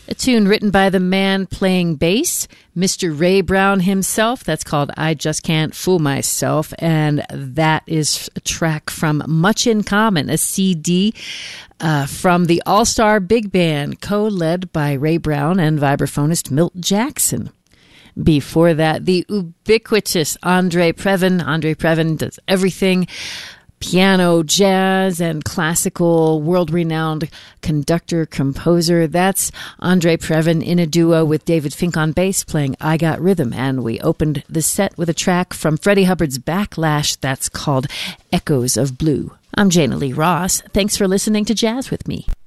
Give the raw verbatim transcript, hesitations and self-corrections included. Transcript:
A tune written by the man playing bass, Mister Ray Brown himself. That's called I Just Can't Fool Myself. And that is a track from Much in Common, a C D uh, from the All-Star Big Band, co-led by Ray Brown and vibraphonist Milt Jackson. Before that, the ubiquitous Andre Previn. Andre Previn does everything. Piano, jazz, and classical, world-renowned conductor, composer. That's Andre Previn in a duo with David Fink on bass playing I Got Rhythm. And we opened the set with a track from Freddie Hubbard's Backlash that's called Echoes of Blue. I'm Jana Lee Ross. Thanks for listening to Jazz with Me.